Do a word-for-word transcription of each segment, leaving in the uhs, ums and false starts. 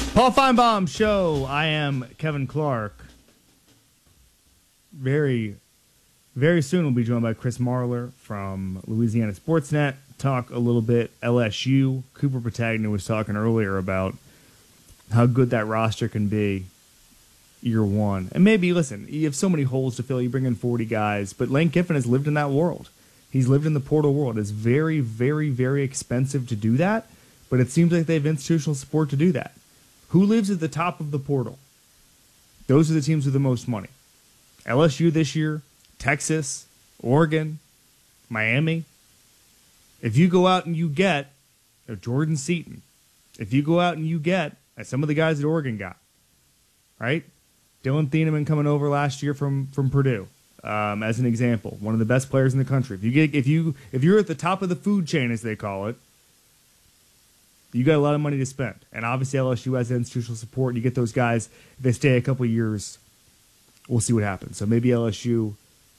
Paul Feinbaum Show. I am Kevin Clark. Very, very soon we'll be joined by Chris Marler from Louisiana Sportsnet. Talk a little bit L S U. Cooper Patagna was talking earlier about how good that roster can be year one. And maybe, listen, you have so many holes to fill. You bring in forty guys. But Lane Kiffin has lived in that world. He's lived in the portal world. It's very, very, very expensive to do that. But it seems like they have institutional support to do that. Who lives at the top of the portal? Those are the teams with the most money. L S U this year, Texas, Oregon, Miami. If you go out and you get you know, Jordan Seaton, if you go out and you get as some of the guys that Oregon got, right? Dylan Thieneman coming over last year from from Purdue, um, as an example, one of the best players in the country. If you get if you if you're at the top of the food chain, as they call it, you got a lot of money to spend. And obviously L S U has institutional support. You get those guys, if they stay a couple of years, we'll see what happens. So maybe L S U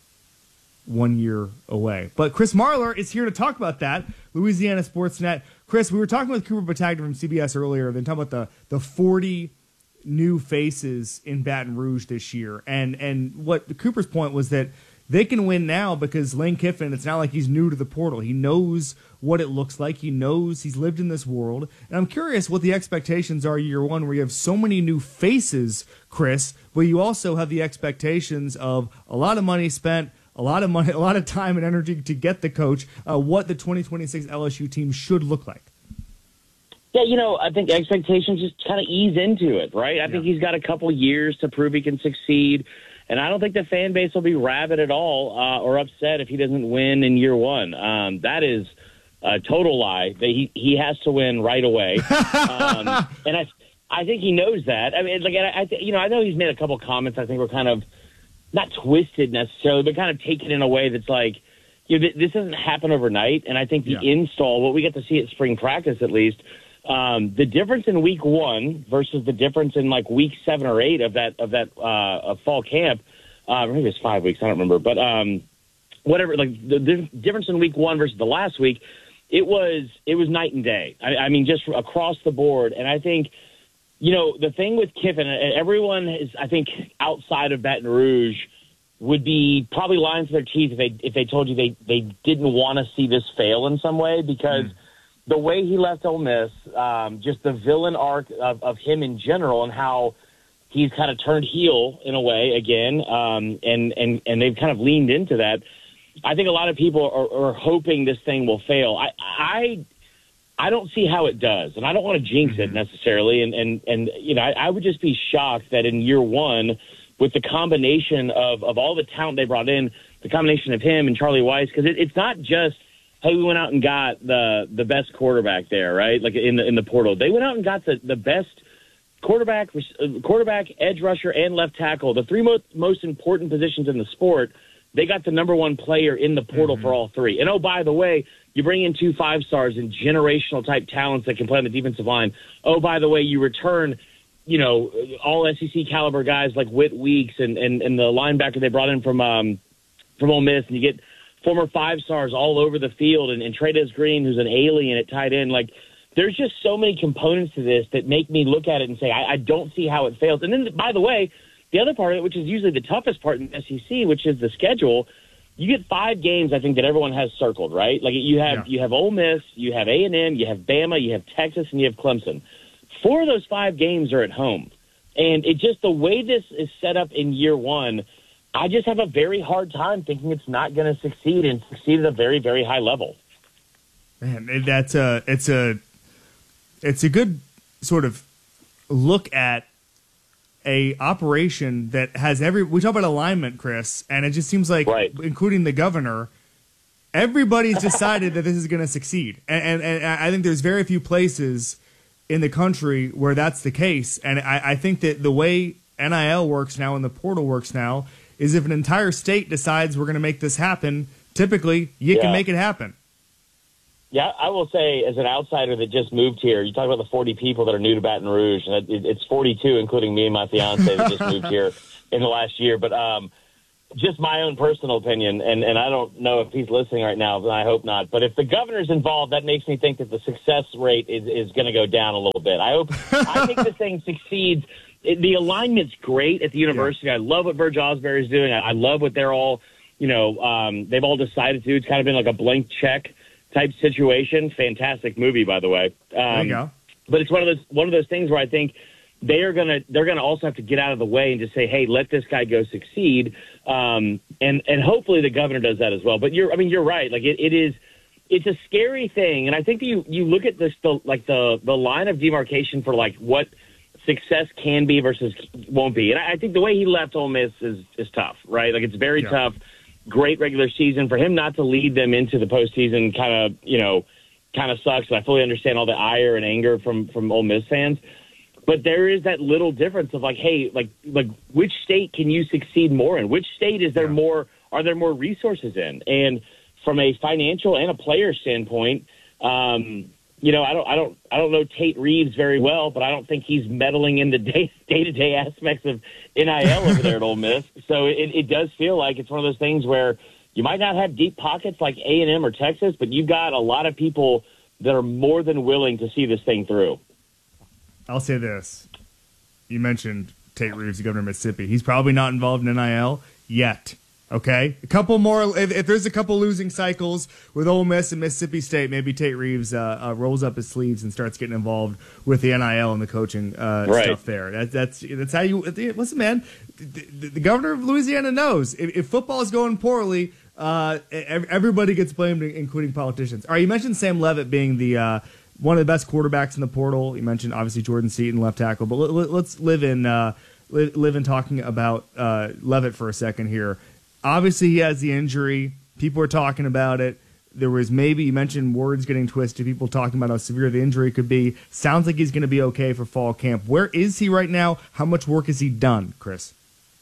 one year away. But Chris Marler is here to talk about that. Louisiana Sportsnet. Chris, we were talking with Cooper Patagna from C B S earlier, then talking about the, the forty new faces in Baton Rouge this year. And and what Cooper's point was that they can win now because Lane Kiffin, it's not like he's new to the portal. He knows what it looks like. He knows he's lived in this world. And I'm curious what the expectations are year one, where you have so many new faces, Chris, but you also have the expectations of a lot of money spent, a lot of money, a lot of time and energy to get the coach, uh, what the twenty twenty-six L S U team should look like. Yeah, you know, I think expectations just kind of ease into it, right? I yeah. think he's got a couple years to prove he can succeed. And I don't think the fan base will be rabid at all uh, or upset if he doesn't win in year one. Um, that is a total lie. He he has to win right away, um, and I I think he knows that. I mean, like I, I you know I know he's made a couple comments I think were kind of not twisted necessarily, but kind of taken in a way that's like, you know, this doesn't happen overnight. And I think the yeah. install, what we get to see at spring practice at least, um, the difference in week one versus the difference in like week seven or eight of that of that uh, of fall camp, uh, maybe it's five weeks, I don't remember, but um, whatever. Like the, the difference in week one versus the last week, it was it was night and day. I, I mean, just across the board. And I think, you know, the thing with Kiffin, and everyone is, I think, outside of Baton Rouge would be probably lying to their teeth if they if they told you they, they didn't want to see this fail in some way, because mm. the way he left Ole Miss, um, just the villain arc of, of him in general and how he's kind of turned heel in a way again, um, and, and, and they've kind of leaned into that. I think a lot of people are, are hoping this thing will fail. I, I I don't see how it does, and I don't want to jinx it necessarily. And, and, and you know, I, I would just be shocked that in year one, with the combination of, of all the talent they brought in, the combination of him and Charlie Weiss, because it, it's not just, hey, we went out and got the the best quarterback there, right? Like in the in the portal, they went out and got the, the best quarterback, quarterback, edge rusher, and left tackle, the three most most important positions in the sport. They got the number one player in the portal mm-hmm. for all three. And, oh, by the way, you bring in two five-stars and generational-type talents that can play on the defensive line. Oh, by the way, you return, you know, all S E C caliber guys like Whit Weeks and, and, and the linebacker they brought in from um, from Ole Miss, and you get former five-stars all over the field, and, and Trey'Dez Green, who's an alien at tight end. Like, there's just so many components to this that make me look at it and say, I, I don't see how it fails. And then, by the way, the other part of it, which is usually the toughest part in the S E C, which is the schedule, you get five games, I think, that everyone has circled, right? Like you have yeah. you have Ole Miss, you have A and M, you have Bama, you have Texas, and you have Clemson. Four of those five games are at home. And it just, the way this is set up in year one, I just have a very hard time thinking it's not going to succeed and succeed at a very, very high level. Man, that's a, it's a, it's a good sort of look at a operation that has every, we talk about alignment, Chris, and it just seems like, right. including the governor, everybody's decided that this is going to succeed. And, and, and I think there's very few places in the country where that's the case. And I, I think that the way N I L works now and the portal works now is if an entire state decides we're going to make this happen, typically you yeah. can make it happen. Yeah, I will say, as an outsider that just moved here, you talk about the forty people that are new to Baton Rouge, and it's forty-two, including me and my fiance, that just moved here in the last year. But um, just my own personal opinion, and, and I don't know if he's listening right now, but I hope not. But if the governor's involved, that makes me think that the success rate is, is going to go down a little bit. I hope. I think this thing succeeds. It, the alignment's great at the university. Yeah. I love what Verge Osbury is doing. I, I love what they're all, you know, um, they've all decided to do. It's kind of been like a blank check type situation. Fantastic movie, by the way. Um, there you go. But it's one of those one of those things where I think they are gonna they're gonna also have to get out of the way and just say, hey, let this guy go succeed, um, and and hopefully the governor does that as well. But you're I mean you're right. Like it, it is it's a scary thing, and I think that you you look at this the, like the the line of demarcation for like what success can be versus won't be, and I, I think the way he left Ole Miss is is tough, right? Like it's very yeah. tough. Great regular season for him not to lead them into the postseason. Kind of you know kind of sucks. And I fully understand all the ire and anger from from Ole Miss fans. But there is that little difference of like, hey, like, like which state can you succeed more in? Which state is there yeah. more? Are there more resources in? And from a financial and a player standpoint, um, you know, I don't, I don't, I don't know Tate Reeves very well, but I don't think he's meddling in the day to day aspects of N I L over there at Ole Miss. So it, it does feel like it's one of those things where you might not have deep pockets like A and M or Texas, but you've got a lot of people that are more than willing to see this thing through. I'll say this. You mentioned Tate Reeves, the governor of Mississippi. He's probably not involved in N I L yet. Okay? A couple more. If, if there's a couple losing cycles with Ole Miss and Mississippi State, maybe Tate Reeves uh, uh, rolls up his sleeves and starts getting involved with the N I L and the coaching uh, right. stuff there. That, that's that's how you. Listen, man, the, the governor of Louisiana knows if, if football is going poorly, uh, everybody gets blamed, including politicians. All right, you mentioned Sam Leavitt being the uh, one of the best quarterbacks in the portal. You mentioned obviously Jordan Seaton, left tackle, but let, let's live in uh, live, live in talking about uh, Leavitt for a second here. Obviously, he has the injury. People are talking about it. There was maybe, you mentioned words getting twisted, people talking about how severe the injury could be. Sounds like he's going to be okay for fall camp. Where is he right now? How much work has he done, Chris?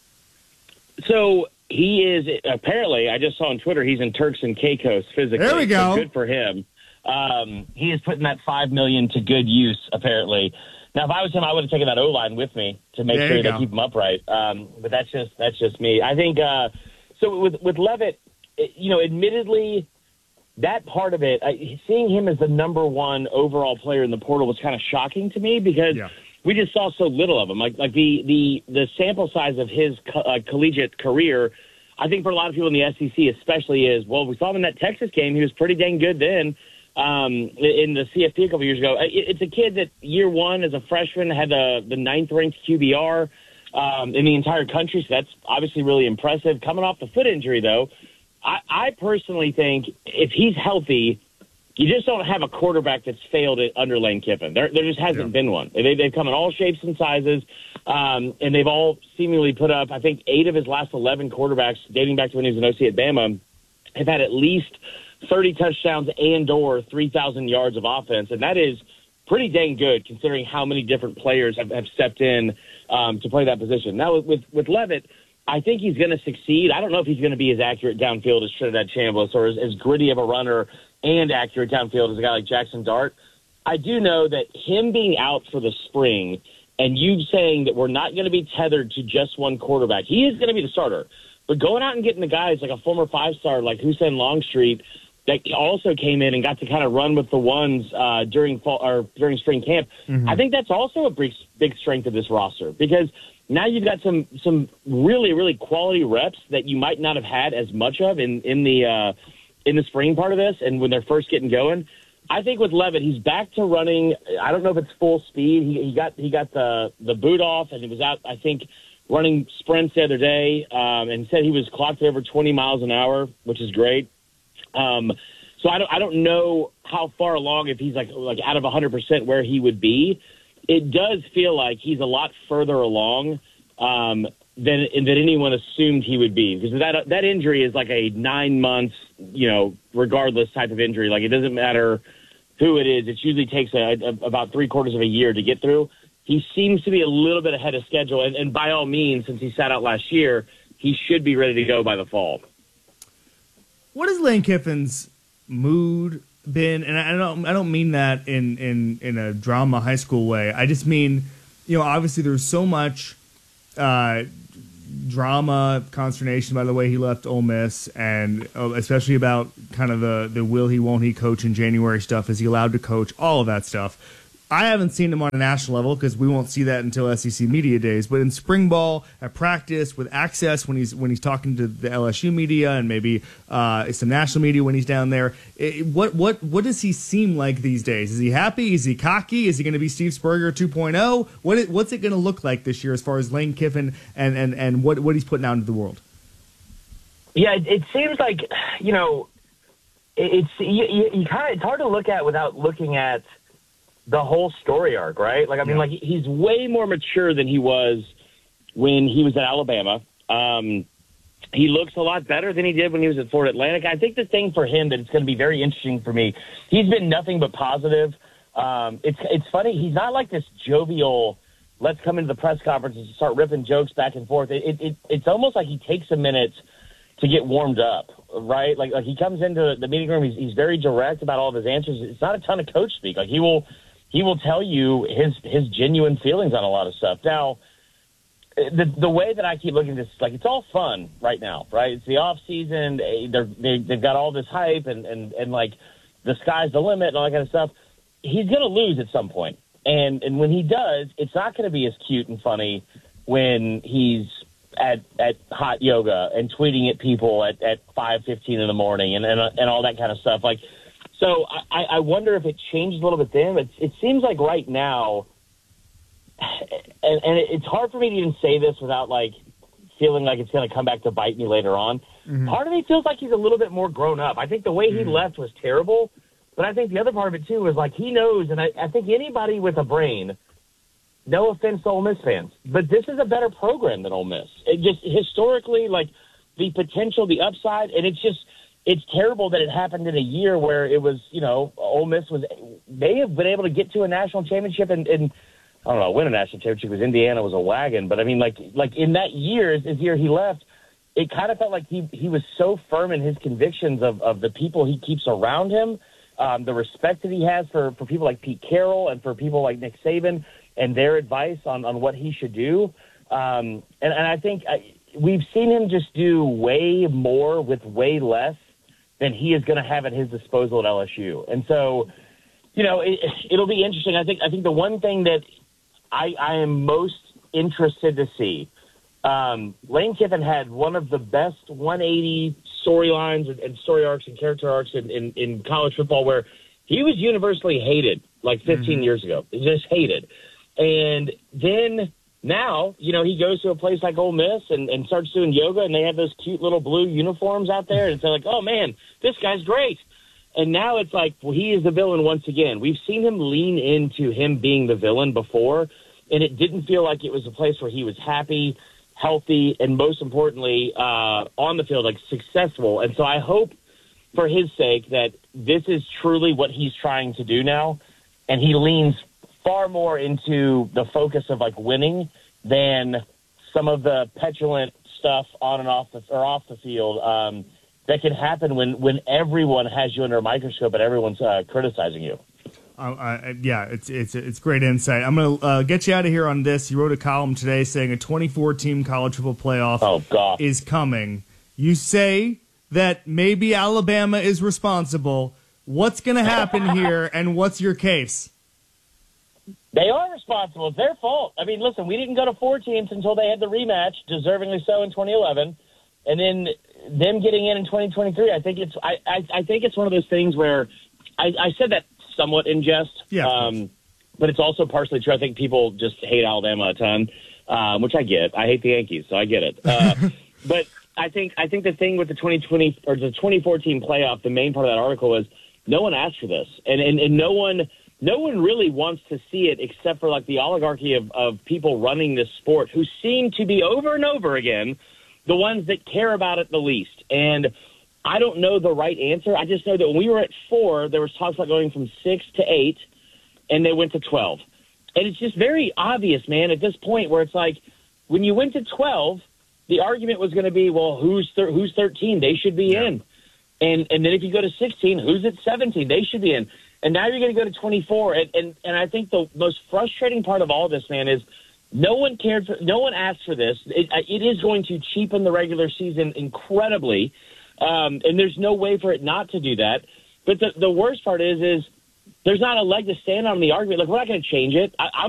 So he is, apparently, I just saw on Twitter, he's in Turks and Caicos physically. There we go. So good for him. Um, he is putting that five million dollars to good use, apparently. Now, if I was him, I would have taken that O-line with me to make there sure they go. keep him upright. Um, but that's just that's just me. I think uh, so. With with Leavitt, you know, admittedly, that part of it, I, seeing him as the number one overall player in the portal was kind of shocking to me because yeah. we just saw so little of him. Like like the the the sample size of his co- uh, collegiate career, I think for a lot of people in the S E C, especially, is well, we saw him in that Texas game. He was pretty dang good then. Um, in the C F P a couple years ago, it's a kid that year one as a freshman had the, the ninth ranked Q B R um, in the entire country. So that's obviously really impressive. Coming off the foot injury, though, I, I personally think if he's healthy, you just don't have a quarterback that's failed it under Lane Kiffin. There, there just hasn't yeah. been one. They, they've come in all shapes and sizes, um, and they've all seemingly put up, I think, eight of his last eleven quarterbacks, dating back to when he was an O C at Bama, have had at least thirty touchdowns and or three thousand yards of offense. And that is pretty dang good considering how many different players have, have stepped in um, to play that position. Now, with, with, with Leavitt, I think he's going to succeed. I don't know if he's going to be as accurate downfield as Trinidad Chambliss or as, as gritty of a runner and accurate downfield as a guy like Jackson Dart. I do know that him being out for the spring and you saying that we're not going to be tethered to just one quarterback, he is going to be the starter. But going out and getting the guys like a former five-star like Hussein Longstreet that also came in and got to kind of run with the ones uh, during fall or during spring camp. Mm-hmm. I think that's also a big, big strength of this roster because now you've got some some really really quality reps that you might not have had as much of in in the uh, in the spring part of this and when they're first getting going. I think with Leavitt, he's back to running. I don't know if it's full speed. He, he got he got the the boot off and he was out. I think running sprints the other day um, and said he was clocked over twenty miles an hour, which is great. Um, so I don't, I don't know how far along if he's like, like out of a hundred percent where he would be. It does feel like he's a lot further along, um, than, than anyone assumed he would be because that, that injury is like a nine months, you know, regardless type of injury. Like it doesn't matter who it is. It usually takes a, a, about three quarters of a year to get through. He seems to be a little bit ahead of schedule. And, and by all means, since he sat out last year, he should be ready to go by the fall. What has Lane Kiffin's mood been? And I don't, I don't mean that in, in, in a drama high school way. I just mean, you know, obviously there's so much, uh, drama, consternation by the way he left Ole Miss, and uh, especially about kind of the, the will he, won't he coach in January stuff. Is he allowed to coach? All of that stuff. I haven't seen him on a national level because we won't see that until S E C media days. But in spring ball, at practice, with access when he's when he's talking to the L S U media and maybe uh, some national media when he's down there, it, what what what does he seem like these days? Is he happy? Is he cocky? Is he going to be Steve Spurrier two point oh? What it, what's it going to look like this year as far as Lane Kiffin and, and, and what what he's putting out into the world? Yeah, it, it seems like you know, it, it's you, you, you kind of it's hard to look at without looking at the whole story arc, right? Like, I mean, yeah. like he's way more mature than he was when he was at Alabama. Um, he looks a lot better than he did when he was at Florida Atlantic. I think the thing for him that it's going to be very interesting for me, he's been nothing but positive. Um, it's it's funny. He's not like this jovial, let's come into the press conference and start ripping jokes back and forth. It, it, it It's almost like he takes a minute to get warmed up, right? Like, like he comes into the meeting room, he's, he's very direct about all of his answers. It's not a ton of coach speak. Like he will... He will tell you his his genuine feelings on a lot of stuff. Now, the the way that I keep looking at this, like it's all fun right now, right? It's the off season. They're, they they've got all this hype and, and, and like the sky's the limit and all that kind of stuff. He's going to lose at some point, and and when he does, it's not going to be as cute and funny when he's at at hot yoga and tweeting at people at at five fifteen in the morning and and and all that kind of stuff, like. So I, I wonder if it changed a little bit then, but it seems like right now, and, and it's hard for me to even say this without like feeling like it's going to come back to bite me later on. Mm-hmm. Part of me feels like he's a little bit more grown up. I think the way he mm-hmm. left was terrible, but I think the other part of it too is like he knows, and I, I think anybody with a brain, no offense to Ole Miss fans, but this is a better program than Ole Miss. It just historically, like the potential, the upside, and it's just. It's terrible that it happened in a year where it was, you know, Ole Miss was may have been able to get to a national championship and, and I don't know, win a national championship because Indiana was a wagon. But I mean, like, like in that year, his year he left, it kind of felt like he he was so firm in his convictions of, of the people he keeps around him, um, the respect that he has for, for people like Pete Carroll and for people like Nick Saban and their advice on, on what he should do. Um, and, and I think I, we've seen him just do way more with way less than he is going to have at his disposal at L S U. And so, you know, it, it'll be interesting. I think I think the one thing that I, I am most interested to see, um, Lane Kiffin had one of the best one eighty storylines and, and story arcs and character arcs in, in, in college football where he was universally hated like fifteen mm-hmm. years ago. Just hated. And then now, you know, he goes to a place like Ole Miss and, and starts doing yoga, and they have those cute little blue uniforms out there, and they're like, oh, man, this guy's great. And now it's like, well, he is the villain once again. We've seen him lean into him being the villain before, and it didn't feel like it was a place where he was happy, healthy, and most importantly, uh, on the field, like successful. And so I hope for his sake that this is truly what he's trying to do now, and he leans far more into the focus of like winning than some of the petulant stuff on and off the or off the field um, that can happen when, when everyone has you under a microscope and everyone's uh, criticizing you. Uh, uh, yeah, it's it's it's great insight. I'm gonna uh, get you out of here on this. You wrote a column today saying a twenty-four team college football playoff oh, God. is coming. You say that maybe Alabama is responsible. What's going to happen here, and what's your case? They are responsible. It's their fault. I mean, listen, we didn't go to four teams until they had the rematch, deservingly so, in twenty eleven, and then them getting in in twenty twenty-three. I think it's I, I, I think it's one of those things where I, I said that somewhat in jest, yeah, um, but it's also partially true. I think people just hate Alabama a ton, um, which I get. I hate the Yankees, so I get it. Uh, but I think I think the thing with the twenty twenty or the twenty fourteen playoff, the main part of that article was no one asked for this, and and, and no one. No one really wants to see it except for like the oligarchy of, of people running this sport who seem to be over and over again the ones that care about it the least. And I don't know the right answer. I just know that when we were at four, there was talks about going from six to eight, and they went to twelve. And it's just very obvious, man, at this point where it's like when you went to twelve, the argument was going to be, well, who's thir- who's thirteen? They should be yeah. in. And and then if you go to sixteen, who's at seventeen? They should be in. And now you're going to go to twenty-four. And, and, and I think the most frustrating part of all this, man, is No one cared for. No one asked for this. It, it is going to cheapen the regular season incredibly, um, and there's no way for it not to do that. But the, the worst part is, is there's not a leg to stand on in the argument. Like, we're not going to change it. I, I'm